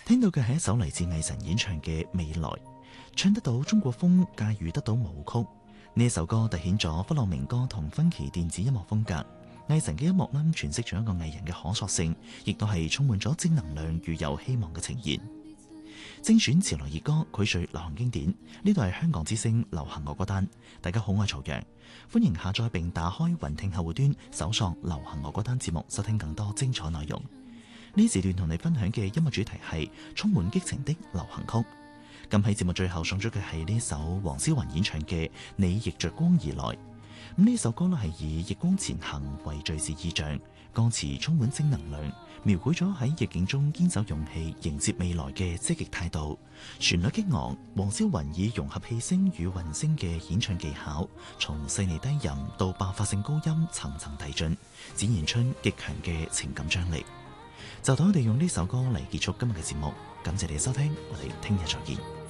聽到嘅係一首嚟自魏晨演唱嘅《未來》，唱得到中國風，駕馭得到舞曲。呢首歌凸顯咗弗朗明哥同芬奇電子音樂風格。魏晨嘅音樂詮釋咗一個藝人嘅可塑性，亦都係充滿咗正能量、與有希望嘅呈現。精選潮流熱歌，膾萃流行經典。呢度係香港之聲流行樂歌單。大家好，我係曹陽，歡迎下載並打開雲聽客戶端，搜索流行樂歌單節目，收聽更多精彩內容。呢時段同你分享嘅音樂主題係充滿激情的流行曲。咁喺節目最後送咗嘅係呢首黃霄雲演唱嘅《你逆着光而來》。咁呢首歌咧係以逆光前行為敘事意象，歌詞充滿正能量，描繪咗喺逆境中堅守勇氣迎接未來嘅積極態度。旋律激昂，黃霄雲以融合氣聲與韻聲嘅演唱技巧，從細膩低吟到爆發性高音層層遞進，展現出極強嘅情感張力。就等我哋用呢首歌嚟結束今日嘅節目，感謝你收聽，我哋聽日再見。